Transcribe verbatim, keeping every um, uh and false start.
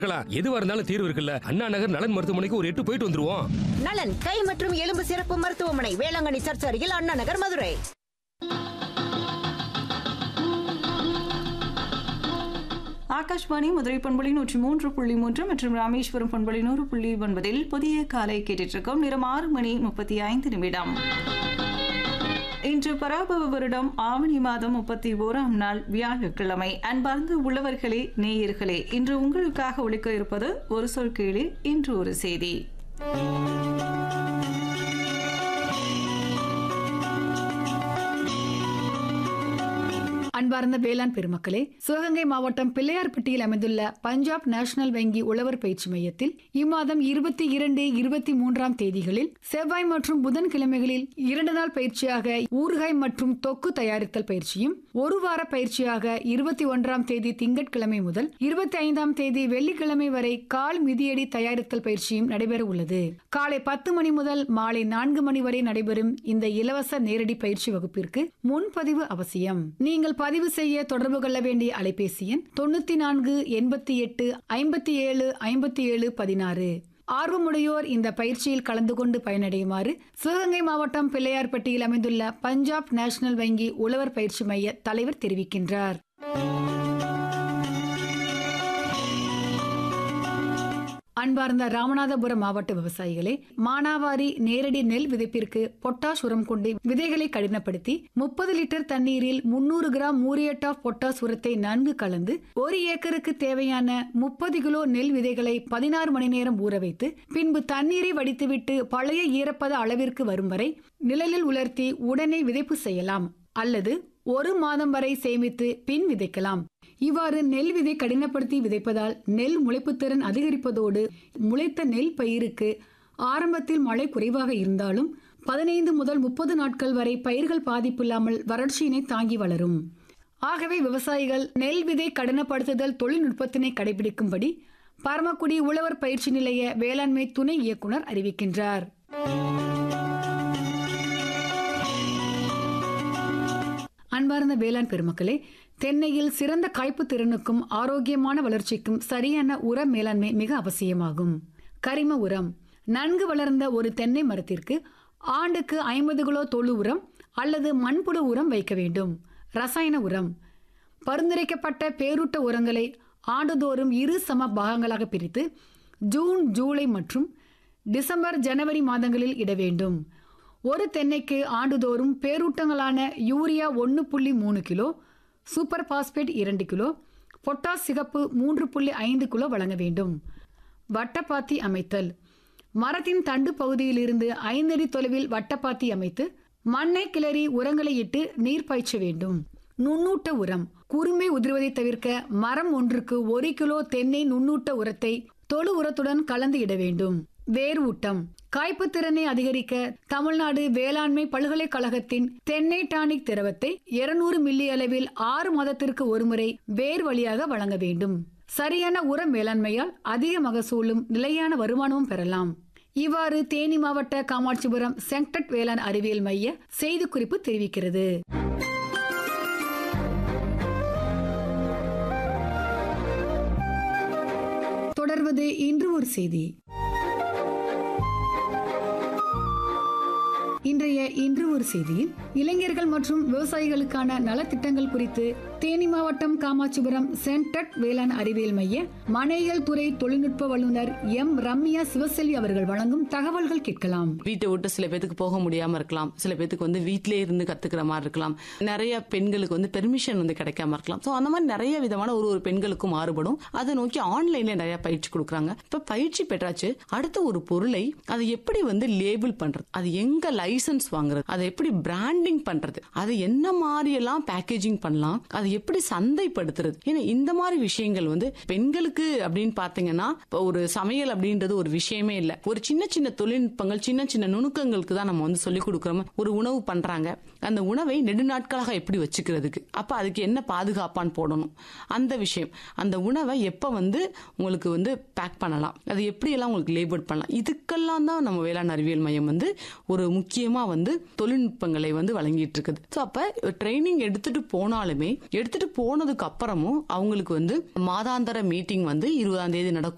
எதுவா இருந்தாலும் தீர்வு இருக்குல்ல. அண்ணா நகர் நலன் மருத்துவமனைக்கு ஒரு எட்டு போயிட்டு வந்துருவோம். நலன் கை மற்றும் எலும்பு சிறப்பு மருத்துவமனை, வேளாங்கண்ணி சர்ச் அருகில், அண்ணா நகர், மதுரை. ஆகாஷ்வாணி மதுரை பண்பலை நூற்றி மூன்று புள்ளி மூன்று மற்றும் ராமேஸ்வரம் பண்பலை நூறு புள்ளி ஒன்பதில் புதிய காலை கேட்டிருக்கும். நேரம் ஆறு மணி முப்பத்தி ஐந்து நிமிடம். இன்று பராபவ வருடம் ஆவணி மாதம் முப்பத்தி ஓராம் நாள் வியாழக்கிழமை. அன்பார்ந்த உள்ளவர்களே, நேயர்களே, இன்று உங்களுக்காக ஒலிக்க இருப்பது ஒரு சொல் கேளு, இன்று ஒரு செய்தி. அன்பார்ந்த வேளாண் பெருமக்களே, சிவகங்கை மாவட்டம் பிள்ளையார்பட்டியில் அமைந்துள்ள பஞ்சாப் நேஷனல் வங்கி உழவர் பயிற்சி மையத்தில் இம்மாதம் இருபத்தி இரண்டு இருபத்தி மூன்றாம் தேதிகளில் செவ்வாய் மற்றும் புதன்கிழமைகளில் இரண்டு நாள் பயிற்சியாக ஊறுகாய் மற்றும் தொக்கு தயாரித்தல் பயிற்சியும், ஒரு வார பயிற்சியாக இருபத்தி ஒன்றாம் தேதி திங்கட்கிழமை முதல் இருபத்தி ஐந்தாம் தேதி வெள்ளிக்கிழமை வரை கால் மிதியடி தயாரித்தல் பயிற்சியும் நடைபெற உள்ளது. காலை பத்து மணி முதல் மாலை நான்கு மணி வரை நடைபெறும் இந்த இலவச நேரடி பயிற்சி வகுப்பிற்கு முன்பதிவு அவசியம். நீங்கள் பதிவு செய்ய தொடர்பு கொள்ள வேண்டிய அலைபேசி எண் தொண்ணூத்தி நான்கு எண்பத்தி எட்டு ஐம்பத்தி ஏழு ஐம்பத்தி ஏழு பதினாறு. ஆர்வமுடையோர் இந்த பயிற்சியில் கலந்து கொண்டு பயனடையுமாறு சிவகங்கை மாவட்டம் பிள்ளையார்பட்டியில் அமைந்துள்ள பஞ்சாப் நேஷனல் வங்கி உழவர் பயிற்சி மைய தலைவர் தெரிவிக்கின்றார். அன்பார்ந்த ராமநாதபுரம் மாவட்ட விவசாயிகளே, மானாவாரி நேரடி நெல் விதைப்பிற்கு பொட்டாஷ் உரம் கொண்டு விதைகளை கடினப்படுத்தி முப்பது லிட்டர் தண்ணீரில் முன்னூறு கிராம் மூரியட் ஆஃப் பொட்டாஷ் உரத்தை நன்கு கலந்து ஒரு ஏக்கருக்கு தேவையான முப்பது கிலோ நெல் விதைகளை பதினாறு மணி நேரம் ஊற வைத்து பின்பு தண்ணீரை வடித்துவிட்டு பழைய ஈரப்பத அளவிற்கு வரும் வரை நிழலில் உலர்த்தி உடனே விதைப்பு செய்யலாம் அல்லது ஒரு மாதம் வரை சேமித்து பின் விதைக்கலாம். இவ்வாறு நெல் விதை கடினப்படுத்தி விதைப்பதால் நெல் முளைப்புத்திறன் அதிகரிப்பதோடு முளைத்த நெல் பயிருக்கு ஆரம்பத்தில் மழை குறைவாக இருந்தாலும் பதினைந்து முதல் முப்பது நாட்கள் வரை பயிர்கள் பாதிப்பில்லாமல் வறட்சியினை தாங்கி வளரும். ஆகவே விவசாயிகள் நெல் விதை கடினப்படுத்துதல் தொழில்நுட்பத்தினை கடைபிடிக்கும்படி பரமக்குடி உழவர் பயிற்சி நிலைய வேளாண்மை துணை இயக்குனர் அறிவிக்கின்றார். அன்பார்ந்த வேளாண் பெருமக்களே, தென்னையில் சிறந்த காய்ப்பு திறனுக்கும் ஆரோக்கியமான வளர்ச்சிக்கும் சரியான உர மேலாண்மை மிக அவசியமாகும். கரிம உரம். நன்கு வளர்ந்த ஒரு தென்னை மரத்திற்கு ஆண்டுக்கு ஐம்பது கிலோ தொழு உரம் அல்லது மண்புழு உரம் வைக்க வேண்டும். ரசாயன உரம். பரிந்துரைக்கப்பட்ட பேரூட்ட உரங்களை ஆண்டுதோறும் இரு சம பாகங்களாக பிரித்து ஜூன் ஜூலை மற்றும் டிசம்பர் ஜனவரி மாதங்களில் இட வேண்டும். ஒரு தென்னைக்கு ஆண்டுதோறும் பேரூட்டங்களான யூரியா ஒன்று புள்ளி மூணு கிலோ, சூப்பர் பாஸ்பேட் இரண்டு கிலோ, பொட்டாஸ் சிகப்பு மூன்று புள்ளி ஐந்து கிலோ வழங்க வேண்டும். வட்டப்பாத்தி அமைத்தல். மரத்தின் தண்டு பகுதியிலிருந்து ஐந்து அடி தொலைவில் வட்டப்பாத்தி அமைத்து மண்ணை கிளறி உரங்களை இட்டு நீர் பாய்ச்ச வேண்டும். நுண்ணூட்ட உரம். குருமை உதிர்வதை தவிர்க்க மரம் ஒன்றுக்கு ஒரு கிலோ தென்னை நுண்ணூட்ட உரத்தை தொழு உரத்துடன் கலந்து இட வேண்டும். வேர் ஊட்டம். காய்ப்பு திறனை அதிகரிக்க தமிழ்நாடு வேளாண்மை பல்கலைக்கழகத்தின் தென்னை டானிக் திரவத்தை இருநூறு மில்லி அளவில் ஆறு மாதத்திற்கு ஒருமுறை வேர் வழியாக வழங்க வேண்டும். சரியான உர மேலாண்மையால் அதிக மகசூலும் நிலையான வருமானமும் பெறலாம். இவ்வாறு தேனி மாவட்ட காமாட்சிபுரம் சென்டட் வேளாண் அறிவியல் மைய செய்திக்குறிப்பு தெரிவிக்கிறது. தொடர்வது இன்று ஒரு செய்தி. இன்றைய இன்று ஒரு செய்தியில் இளைஞர்கள் மற்றும் விவசாயிகளுக்கான நலத்திட்டங்கள் குறித்து தேனி மாவட்டம் காமாட்சிபுரம் சென்டட் வேளாண் அறிவியல் மைய மனையியல் துறை தொழில்நுட்ப வல்லுநர் எம் ரம்யா சிவசெல்வி அவர்கள் வழங்கும் தகவல்கள் கேட்கலாம். வீட்டை விட்டு சில பேருக்கு போக முடியாம இருக்கலாம், சில பேருக்கு வந்து வீட்டிலே இருந்து கத்துக்கிற மாதிரி இருக்கலாம், நிறைய பெண்களுக்கு வந்து பெர்மிஷன் வந்து கிடைக்காம இருக்கலாம். சோ அந்த மாதிரி நிறைய விதமான ஒரு ஒரு பெண்களுக்கும் மாறுபடும். அதை நோக்கி ஆன்லைன்ல நிறைய பயிற்சி கொடுக்குறாங்க. இப்ப பயிற்சி பெற்றாச்சு, அடுத்த ஒரு பொருளை அதை எப்படி வந்து லேபிள் பண்றது, அது எங்க லைசன்ஸ் வாங்குறது, அதை எப்படி பிராண்டிங் பண்றது, அது என்ன மாதிரி எல்லாம் பேக்கேஜிங் பண்ணலாம், அது எப்படி சந்தைப்படுத்துறது, ஏன்னா இந்த மாதிரி விஷயங்கள் வந்து பெண்களுக்கு அப்படின்னு பாத்தீங்கன்னா ஒரு சமையல் அப்படின்றது ஒரு விஷயமே இல்ல. ஒரு சின்ன சின்ன தொழில்நுட்பங்கள், சின்ன சின்ன நுணுக்கங்களுக்கு தான் நம்ம வந்து சொல்லிக் கொடுக்கறோம். ஒரு உணவு பண்றாங்க, அந்த உணவை நெடுநாட்களாக எப்படி வச்சுக்கிறதுக்கு, அப்ப அதுக்கு என்ன பாதுகாப்பான்னு போடணும், அந்த விஷயம், அந்த உணவை எப்ப வந்து உங்களுக்கு வந்து பேக் பண்ணலாம், அது எப்படி எல்லாம் உங்களுக்கு லேபிள் பண்ணலாம், இதுக்கெல்லாம் தான் நம்ம வேளாண் அறிவியல் மையம் வந்து ஒரு முக்கியமா வந்து தொழில்நுட்பங்களை வந்து வழங்கிட்டு இருக்குது. அப்ப ட்ரைனிங் எடுத்துட்டு போனாலுமே எடுத்துட்டு போனதுக்கு அப்புறமும் அவங்களுக்கு வந்து மாதாந்திர மீட்டிங் வந்து இருபதாம் தேதி நடக்கும்.